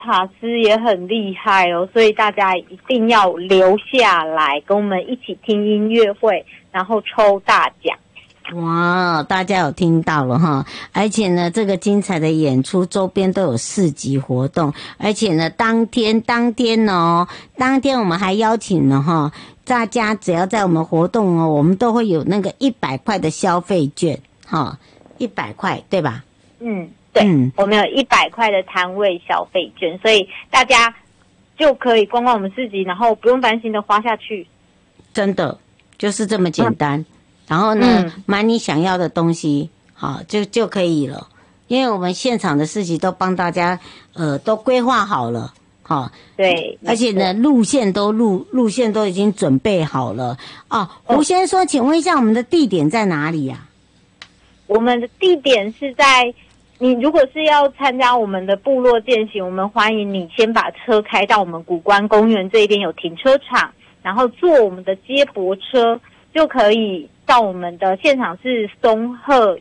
塔斯也很厉害哦，所以大家一定要留下来跟我们一起听音乐会，然后抽大奖。 哇，大家有听到了哈！而且呢，这个精彩的演出周边都有市集活动，而且呢，当天我们还邀请了哈，大家只要在我们活动哦，我们都会有那个100块的消费券哈，100块对吧？ 对，我们有100块的摊位消费券，所以大家就可以逛逛我们市集，然后不用担心的花下去。真的就是这么简单。然后呢，买你想要的东西，好就可以了。因为我们现场的市集都帮大家都规划好了，好， 对， 而且呢路线都已经准备好了哦。胡先生说，请问一下，我们的地点在哪里呀？ 我们的地点是在你如果是要参加我们的部落健行，我们欢迎你先把车开到我们古关公园这边有停车场，然后坐我们的接驳车就可以到我们的现场是松鹤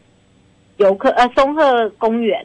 公园。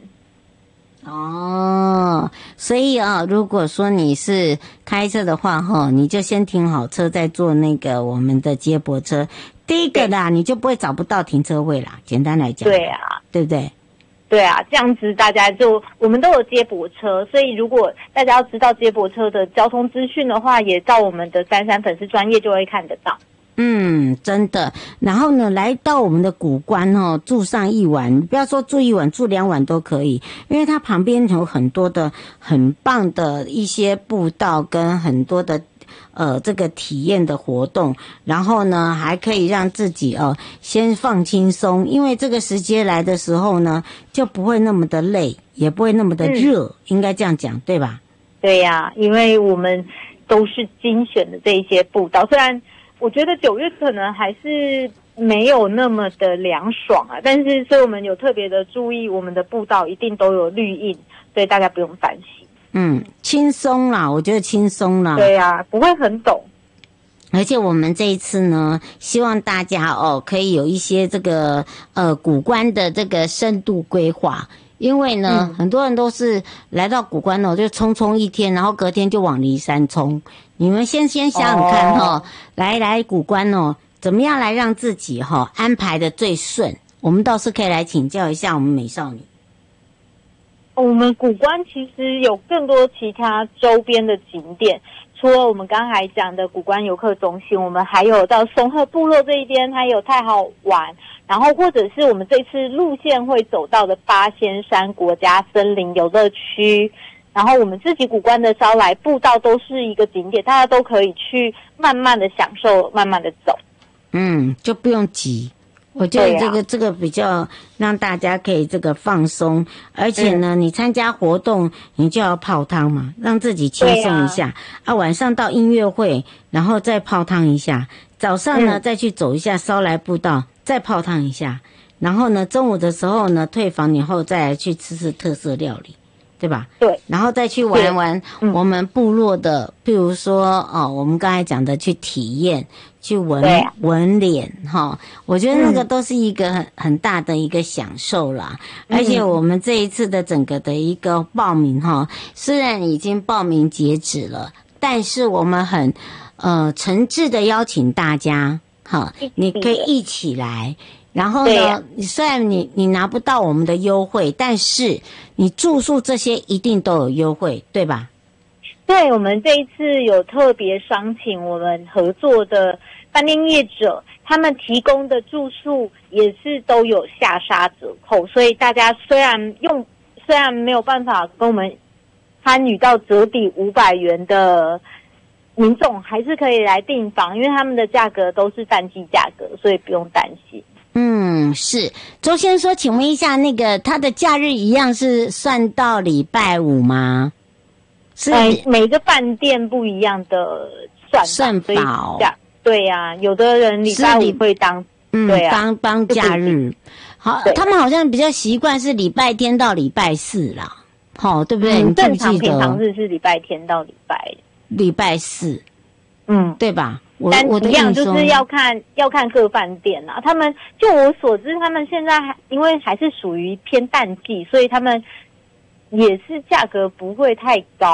哦，所以如果说你是开车的话你就先停好车再坐那个我们的接驳车。第一个啦，你就不会找不到停车位啦，简单来讲。 对啊， 对不对？ 对啊，这样子大家我们都有接驳车，所以如果大家要知道接驳车的交通资讯的话，也到我们的33粉丝专页就会看得到。 真的。然后呢，来到我们的古关住上一晚，不要说住一晚，住2晚都可以，因为它旁边有很多的很棒的一些步道跟很多的这个体验的活动，然后呢还可以让自己先放轻松，因为这个时间来的时候呢就不会那么的累，也不会那么的热，应该这样讲对吧？ 对呀，因为我们都是精选的这一些步道，虽然我觉得9月可能还是没有那么的凉爽啊，但是所以我们有特别的注意，我们的步道一定都有绿荫，所以大家不用担心。 轻松啦，我觉得轻松啦。 对啊，不会很陡。 而且我们这一次呢，希望大家可以有一些这个古关的这个深度规划，因为呢，很多人都是来到古关就匆一天，然后隔天就往梨山冲。你们先想想看来古关怎么样来让自己安排的最顺？我们倒是可以来请教一下我们美少女。 我们古关其实有更多其他周边的景点，除了我们刚才讲的古关游客中心，我们还有到松鹤部落这一边，它有太好玩，然后或者是我们这次路线会走到的八仙山国家森林游乐区，然后我们自己古关的烧来步道都是一个景点，大家都可以去慢慢的享受，慢慢的走。 就不用急。我觉得这个比较让大家可以这个放松，而且呢，你参加活动你就要泡汤嘛，让自己轻松一下晚上到音乐会，然后再泡汤一下，早上呢再去走一下烧来步道，再泡汤一下，然后呢中午的时候呢退房以后再来去吃特色料理，对吧？ 对， 然后再去玩玩我们部落的，譬如说我们刚才讲的去体验。去闻脸我觉得那个都是一个很大的一个享受啦。而且我们这一次的整个的一个报名虽然已经报名截止了，但是我们很诚挚的邀请大家你可以一起来。然后呢，虽然你拿不到我们的优惠，但是你住宿这些一定都有优惠，对吧？ 对，我们这一次有特别商请我们合作的饭店业者，他们提供的住宿也是都有下杀折扣，所以大家虽然没有办法跟我们参与到折抵500元的民众，还是可以来订房，因为他们的价格都是淡季价格，所以不用担心。 是。周先生说，请问一下，那个他的假日一样是算到礼拜5吗？是每个饭店不一样的算法对呀，有的人礼拜5会当对啊， 当假日。好，他们好像比较习惯是礼拜天到礼拜4啦，对不对？你正常平常日是礼拜天到礼拜 4，对吧？ 但一样就是要看各饭店啊。他们就我所知，他们现在因为还是属于偏淡季，所以他们也是价格不会太高